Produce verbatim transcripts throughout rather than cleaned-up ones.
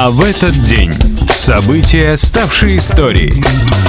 А в этот день события, ставшие историей.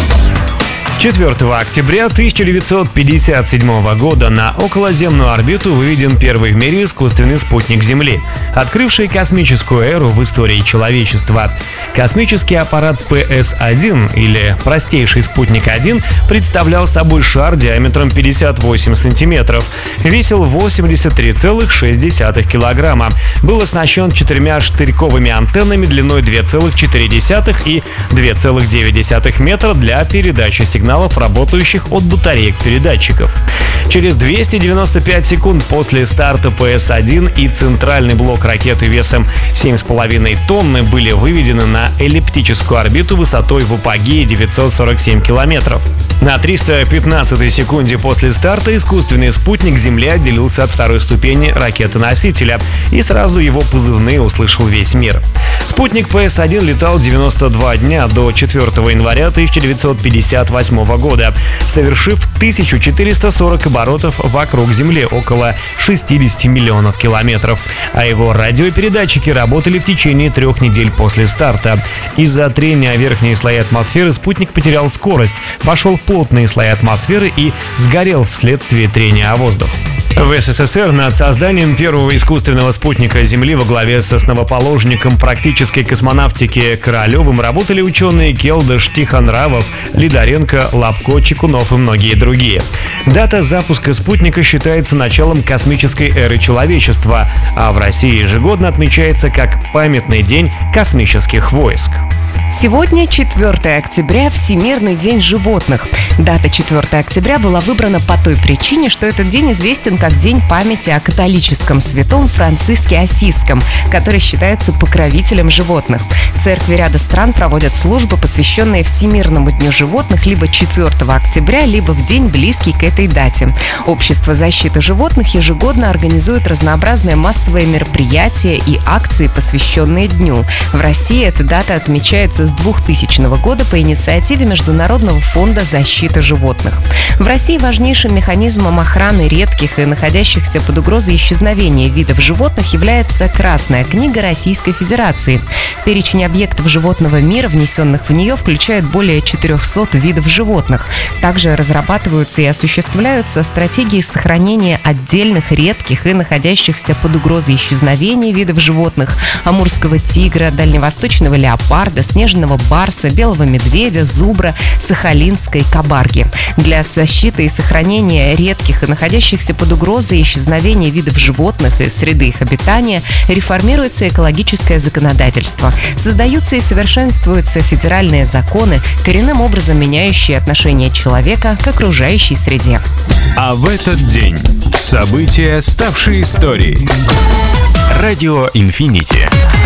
четвёртого октября тысяча девятьсот пятьдесят седьмого года на околоземную орбиту выведен первый в мире искусственный спутник Земли, открывший космическую эру в истории человечества. Космический аппарат Пэ Эс один, или простейший спутник один, представлял собой шар диаметром пятьдесят восемь сантиметров, весил восемьдесят три целых шесть десятых килограмма, был оснащен четырьмя штырьковыми антеннами длиной два целых четыре десятых и два целых девять десятых метра для передачи сигналов, работающих от батареек передатчиков. Через двести девяносто пять секунд после старта Пэ Эс один и центральный блок ракеты весом семь с половиной тонны были выведены на эллиптическую орбиту высотой в апогее девятьсот сорок семь километров. На триста пятнадцатой секунде после старта искусственный спутник Земли отделился от второй ступени ракеты-носителя, и сразу его позывные услышал весь мир. Спутник Пэ Эс один летал девяносто два дня до четвёртого января тысяча девятьсот пятьдесят восьмого года, совершив тысячу четыреста сорок оборотов вокруг Земли, около шестьдесят миллионов километров, а его радиопередатчики работали в течение трех недель после старта. Из-за трения о верхние слои атмосферы спутник потерял скорость, вошел в плотные слои атмосферы и сгорел вследствие трения о воздух. В Эс Эс Эс Эр над созданием первого искусственного спутника Земли во главе с основоположником практической космонавтики Королевым работали ученые Келдыш, Тихонравов, Лидоренко, Лапко, Чекунов и многие другие. Дата запуска спутника считается началом космической эры человечества, а в России ежегодно отмечается как памятный день космических войск. Сегодня четвёртого октября, Всемирный день животных. Дата четвёртого октября была выбрана по той причине, что этот день известен как День памяти о католическом святом Франциске Ассизском, который считается покровителем животных. Церкви ряда стран проводят службы, посвященные Всемирному дню животных, либо четвёртого октября, либо в день, близкий к этой дате. Общество защиты животных ежегодно организует разнообразные массовые мероприятия и акции, посвященные дню. В России эта дата отмечается с двухтысячного года по инициативе Международного фонда защиты животных. В России важнейшим механизмом охраны редких и находящихся под угрозой исчезновения видов животных является Красная книга Российской Федерации. Перечень объектов животного мира, внесенных в нее, включает более четырехсот видов животных. Также разрабатываются и осуществляются стратегии сохранения отдельных редких и находящихся под угрозой исчезновения видов животных: амурского тигра, дальневосточного леопарда, снежного барса, белого медведя, зубра, сахалинской кабарги. Для защиты и сохранения редких и находящихся под угрозой исчезновения видов животных и среды их обитания реформируется экологическое законодательство. Создаются и совершенствуются федеральные законы, коренным образом меняющие отношение человека к окружающей среде. А в этот день события, ставшие историей. Радио Инфинити.